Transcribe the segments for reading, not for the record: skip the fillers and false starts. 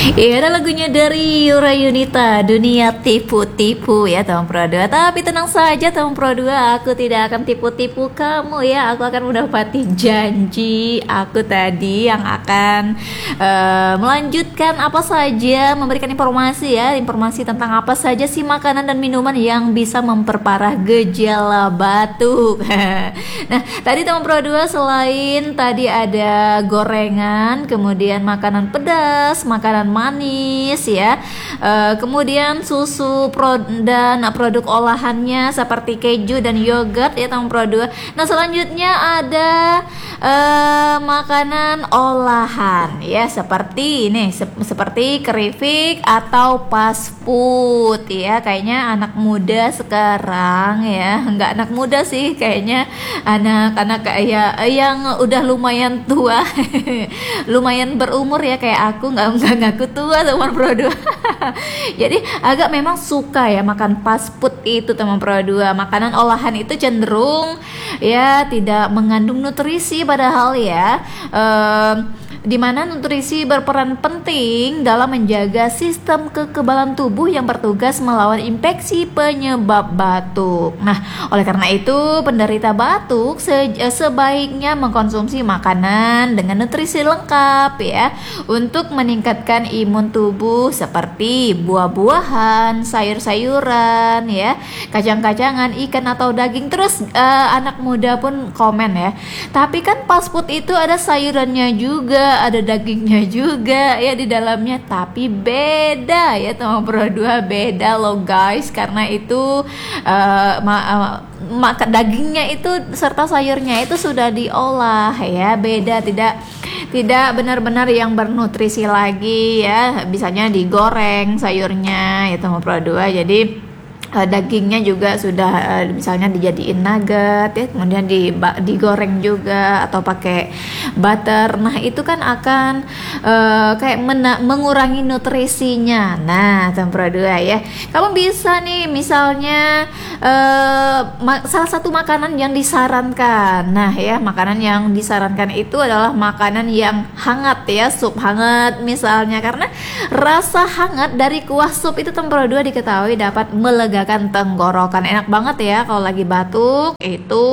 Iya, ada lagunya dari Yura Yunita, Dunia Tipu-Tipu ya Tom Pro 2. Tapi tenang saja Tom Pro 2, aku tidak akan tipu-tipu kamu ya. Aku akan mendapati janji aku tadi yang akan melanjutkan apa saja, memberikan informasi ya, informasi tentang apa saja sih makanan dan minuman yang bisa memperparah gejala batuk. Nah, tadi Tom Pro 2 selain tadi ada gorengan, kemudian makanan pedas, makanan manis ya, kemudian susu dan produk olahannya seperti keju dan yogurt ya Tom Pro 2. Nah, selanjutnya ada makanan olahan ya, seperti ini, seperti keripik atau fast food ya. Kayaknya anak muda sekarang ya, nggak anak muda sih, kayaknya anak-anak kayak yang udah lumayan tua lumayan berumur ya, kayak aku nggak ngaku tua teman Pro 2 jadi agak memang suka ya makan fast food itu teman Pro 2. Makanan olahan itu cenderung ya tidak mengandung nutrisi, padahal ya di mana nutrisi berperan penting dalam menjaga sistem kekebalan tubuh yang bertugas melawan infeksi penyebab batuk. Nah, oleh karena itu penderita batuk sebaiknya mengkonsumsi makanan dengan nutrisi lengkap ya, untuk meningkatkan imun tubuh seperti buah-buahan, sayur-sayuran ya, kacang-kacangan, ikan atau daging. Terus anak muda pun komen ya, tapi kan fast food itu ada sayurannya juga, ada dagingnya juga ya di dalamnya, tapi beda ya teman Pro 2, beda loh guys, karena itu dagingnya itu serta sayurnya itu sudah diolah ya, beda, tidak benar-benar yang bernutrisi lagi ya, bisanya digoreng sayurnya ya teman Pro 2. Jadi dagingnya juga sudah misalnya dijadiin nugget ya, kemudian digoreng juga atau pakai butter. Nah, itu kan akan kayak mengurangi nutrisinya. Nah, Pro 2 ya, kamu bisa nih misalnya salah satu makanan yang disarankan. Nah ya, makanan yang disarankan itu adalah makanan yang hangat ya, sup hangat misalnya, karena rasa hangat dari kuah sup itu Pro 2 diketahui dapat melegakan tenggorokan. Enak banget ya kalau lagi batuk itu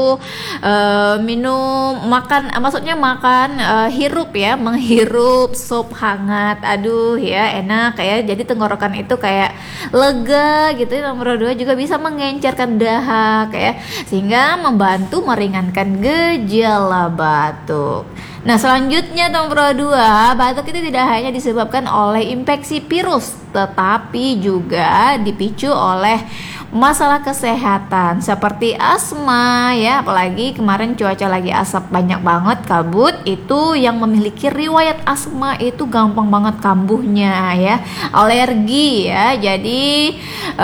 hirup ya, menghirup sup hangat. Aduh ya, enak ya, jadi tenggorokan itu kayak lega gitu ya. Nomor 2 juga bisa mengencerkan dahak ya, sehingga membantu meringankan gejala batuk. Nah, selanjutnya nomor 2, batuk itu tidak hanya disebabkan oleh infeksi virus, tetapi juga dipicu oleh masalah kesehatan seperti asma ya, apalagi kemarin cuaca lagi asap banyak banget, kabut. Itu yang memiliki riwayat asma itu gampang banget kambuhnya ya, alergi ya. Jadi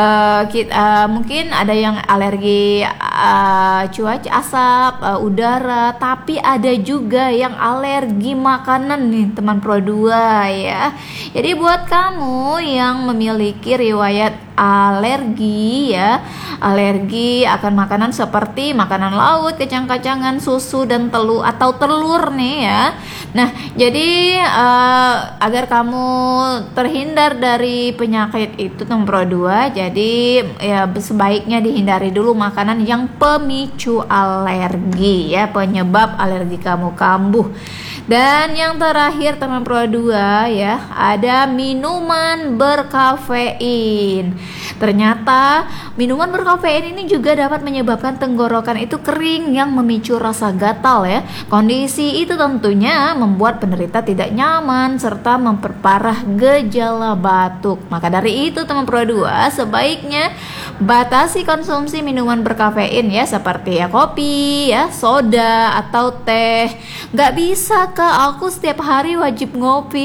mungkin ada yang alergi cuaca asap, udara, tapi ada juga yang alergi makanan nih teman Pro 2 ya. Jadi buat kamu yang memiliki riwayat alergi ya, alergi akan makanan seperti makanan laut, kacang-kacangan, susu dan telur nih ya. Nah, jadi agar kamu terhindar dari penyakit itu Pro 2, jadi ya sebaiknya dihindari dulu makanan yang pemicu alergi ya, penyebab alergi kamu kambuh. Dan yang terakhir teman Pro 2 ya, ada minuman berkafein. Ternyata minuman berkafein ini juga dapat menyebabkan tenggorokan itu kering yang memicu rasa gatal ya. Kondisi itu tentunya membuat penderita tidak nyaman serta memperparah gejala batuk. Maka dari itu teman Pro 2, sebaiknya batasi konsumsi minuman berkafein ya, seperti ya kopi ya, soda atau teh. Nggak bisa Kak, aku setiap hari wajib ngopi.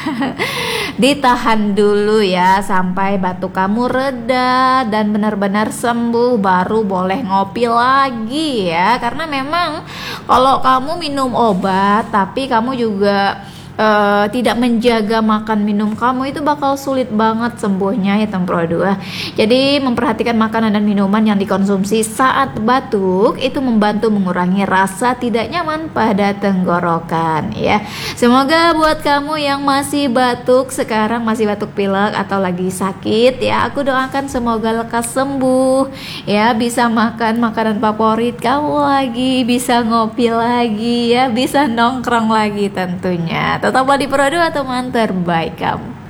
Ditahan dulu ya sampai batuk kamu reda dan benar-benar sembuh, baru boleh ngopi lagi ya. Karena memang kalau kamu minum obat tapi kamu juga tidak menjaga makan minum kamu, itu bakal sulit banget sembuhnya ya Tempro 2. Jadi memperhatikan makanan dan minuman yang dikonsumsi saat batuk itu membantu mengurangi rasa tidak nyaman pada tenggorokan ya. Semoga buat kamu yang masih batuk sekarang, masih batuk pilek atau lagi sakit ya, aku doakan semoga lekas sembuh ya, bisa makan makanan favorit kamu lagi, bisa ngopi lagi ya, bisa nongkrong lagi tentunya. Tetaplah di Pro 2 teman terbaik kamu.